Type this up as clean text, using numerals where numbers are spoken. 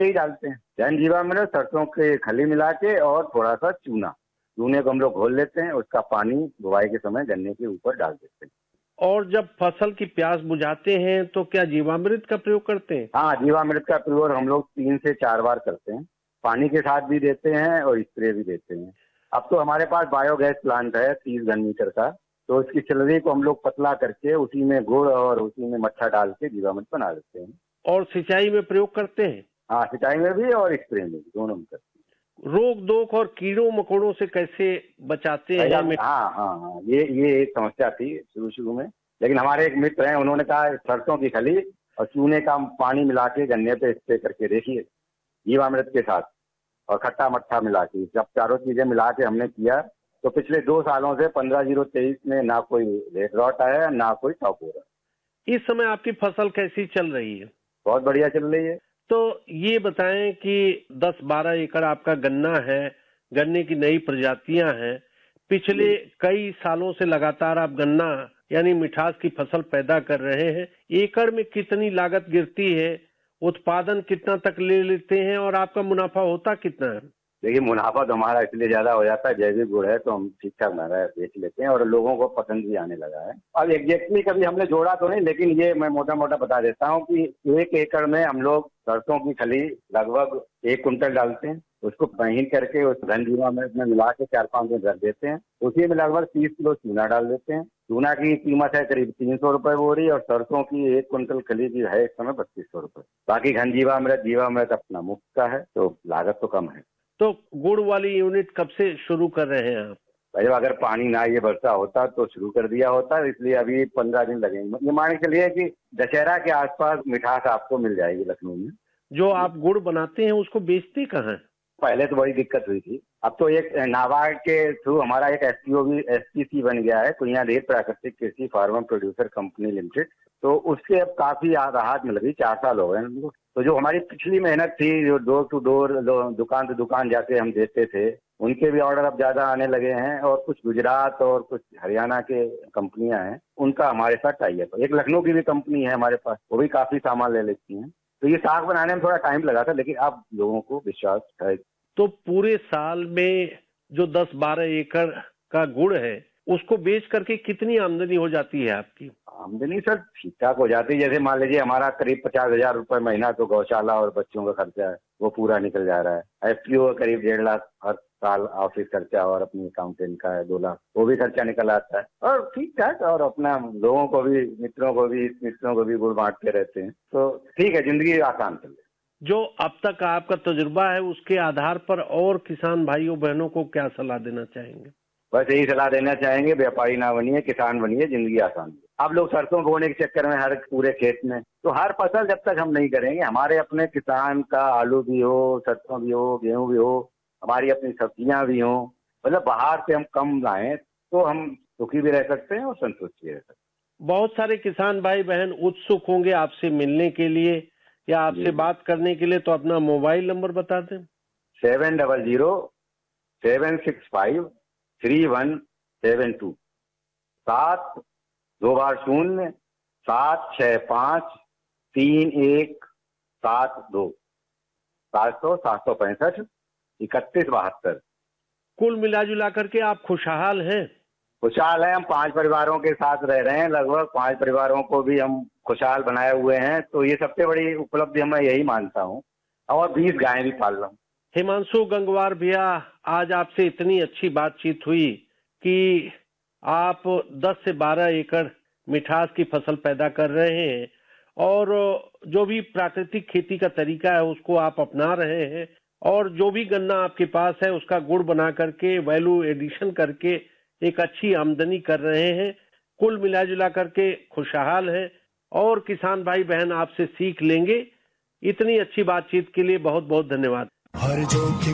ही डालते हैं। जैन जीवामृत सरसों के खली मिला के और थोड़ा सा चूने को हम लोग घोल लेते हैं, उसका पानी बुआई के समय गन्ने के ऊपर डाल देते हैं। और जब फसल की प्यास बुझाते हैं तो क्या जीवामृत का प्रयोग करते हैं? हाँ, जीवामृत का प्रयोग हम लोग 3 से 4 बार करते हैं। पानी के साथ भी देते हैं और स्प्रे भी देते हैं। अब तो हमारे पास बायोगैस प्लांट है 30 घन मीटर का, तो इसकी स्लरी को हम लोग पतला करके उसी में गुड़ और उसी में मट्ठा डाल के जीवामृत बना देते हैं। और सिंचाई में प्रयोग करते हैं? हाँ, सिंचाई में भी और स्प्रे में भी, दोनों में करते हैं। रोग दोख और कीड़ों मकोड़ों से कैसे बचाते हैं? हाँ, ये एक समस्या थी शुरू में, लेकिन हमारे एक मित्र हैं, उन्होंने कहा सरसों की खली और चूने का पानी मिला के गन्ने पे स्प्रे करके देखिए जीवामृत के साथ, और खट्टा मट्ठा मिला के। जब चारों चीजें मिला के हमने किया तो पिछले 2 सालों से 15-0-23 में ना कोई रेड रॉट आया, ना कोई टॉप हो रहा। इस समय आपकी फसल कैसी चल रही है? बहुत बढ़िया चल रही है। तो ये बताएं कि 10-12 एकड़ आपका गन्ना है, गन्ने की नई प्रजातियां हैं, पिछले कई सालों से लगातार आप गन्ना यानी मिठास की फसल पैदा कर रहे हैं। एकड़ में कितनी लागत गिरती है, उत्पादन कितना तक ले लेते हैं और आपका मुनाफा होता कितना है? देखिए, मुनाफा तो हमारा इसलिए ज्यादा हो जाता है, जैविक गुड़ है तो हम ठीक ठाक महंगा बेच लेते हैं और लोगों को पसंद भी आने लगा है। अब एग्जैक्टली कभी हमने जोड़ा तो नहीं, लेकिन ये मैं मोटा मोटा बता देता हूँ कि 1 एकड़ में हम लोग सरसों की खली लगभग 1 कुंटल डालते हैं, उसको महीन करके उस घन जीवामृत में मिला के 4-5 दिन रख देते हैं। उसी में लगभग 30 किलो चूना डाल देते हैं। चूना की कीमत है करीब 300 रुपए बोरी और सरसों की 1 कुंटल खली की है इस समय 3200 रुपए। बाकी घन जीवामृत अपना मुफ्त का है, तो लागत तो कम है। तो गुड़ वाली यूनिट कब से शुरू कर रहे हैं आप? भाई, अगर पानी ना ये वर्षा होता तो शुरू कर दिया होता, इसलिए अभी 15 दिन लगेंगे। ये मान के चलिए कि दशहरा के आसपास मिठास आपको मिल जाएगी लखनऊ में। जो आप गुड़ बनाते हैं उसको बेचते कहाँ हैं? पहले तो बड़ी दिक्कत हुई थी, अब तो एक नाबार्ड के थ्रू हमारा एक SPC बन गया है, कुइयादेव प्राकृतिक कृषि फार्मर प्रोड्यूसर कंपनी लिमिटेड। तो उससे अब काफी राहत मिल गई, 4 साल हो गए हमको। तो जो हमारी पिछली मेहनत थी, जो डोर टू डोर दुकान से दुकान जाके हम देते थे, उनके भी ऑर्डर अब ज्यादा आने लगे हैं और कुछ गुजरात और कुछ हरियाणा के कंपनियां हैं, उनका हमारे साथ टाई अप है। एक लखनऊ की भी कंपनी है हमारे पास, वो भी काफी सामान ले लेती है। तो ये साग बनाने में थोड़ा टाइम लगा था, लेकिन अब लोगों को विश्वास है। तो पूरे साल में जो 10-12 एकड़ का गुड़ है उसको बेच करके कितनी आमदनी हो जाती है आपकी? आमदनी सर ठीक ठाक हो जाती है। जैसे मान लीजिए हमारा करीब 50,000 रुपए महीना तो गौशाला और बच्चों का खर्चा है, वो पूरा निकल जा रहा है। FPO का करीब 1.5 लाख हर साल ऑफिस खर्चा और अपनी अकाउंटेंट का है 2 लाख, वो भी खर्चा निकल आता है और ठीक ठाक। और अपना लोगों को भी, मित्रों को भी गुड़ बांटते रहते हैं, तो ठीक है, जिंदगी आसान चल रही है। जो अब तक आपका तजुर्बा है उसके आधार पर और किसान भाइयों बहनों को क्या सलाह देना चाहेंगे? बस यही सलाह देना चाहेंगे, व्यापारी ना बनिए, किसान बनिए, जिंदगी आसान है। आप लोग सरसों बोने के चक्कर में हर पूरे खेत में, तो हर फसल जब तक हम नहीं करेंगे, हमारे अपने किसान का आलू भी हो, सरसों भी हो, गेहूं भी हो, हमारी अपनी सब्जियां भी हो, मतलब बाहर से हम कम लाएं तो हम सुखी भी रह सकते हैं और संतुष्ट भी रह सकते हैं। बहुत सारे किसान भाई बहन उत्सुक होंगे आपसे मिलने के लिए या आपसे बात करने के लिए, तो अपना मोबाइल नंबर बता दें। 7007053172 720-765-3172 700-765-3172। कुल मिला जुला करके आप खुशहाल हैं? खुशहाल है। हम 5 परिवारों के साथ रह रहे हैं, लगभग 5 परिवारों को भी हम खुशहाल बनाए हुए हैं, तो ये सबसे बड़ी उपलब्धि मैं यही मानता हूँ। और 20 गायें भी पाल रहा हूँ। हिमांशु गंगवार भैया, आज आपसे इतनी अच्छी बातचीत हुई कि आप 10 से 12 एकड़ मिठास की फसल पैदा कर रहे हैं और जो भी प्राकृतिक खेती का तरीका है उसको आप अपना रहे हैं, और जो भी गन्ना आपके पास है उसका गुड़ बना करके वैल्यू एडिशन करके एक अच्छी आमदनी कर रहे हैं। कुल मिला जुला करके खुशहाल है और किसान भाई बहन आपसे सीख लेंगे। इतनी अच्छी बातचीत के लिए बहुत बहुत धन्यवाद।